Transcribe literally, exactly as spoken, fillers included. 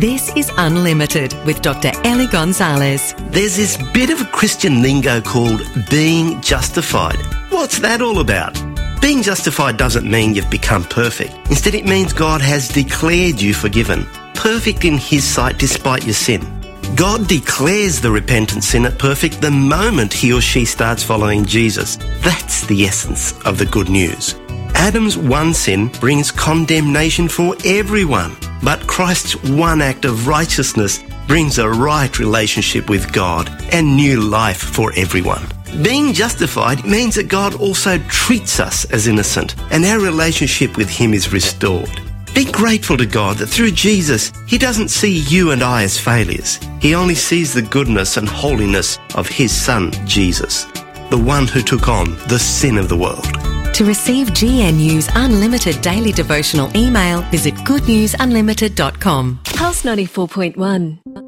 This is Unlimited with Doctor Ellie Gonzalez. There's this bit of Christian lingo called being justified. What's that all about? Being justified doesn't mean you've become perfect. Instead, it means God has declared you forgiven, perfect in His sight despite your sin. God declares the repentant sinner perfect the moment he or she starts following Jesus. That's the essence of the good news. Adam's one sin brings condemnation for everyone, but Christ's one act of righteousness brings a right relationship with God and new life for everyone. Being justified means that God also treats us as innocent and our relationship with Him is restored. Be grateful to God that through Jesus, He doesn't see you and I as failures. He only sees the goodness and holiness of His Son, Jesus, the one who took on the sin of the world. To receive G N U's unlimited daily devotional email, visit good news unlimited dot com. Pulse ninety-four point one.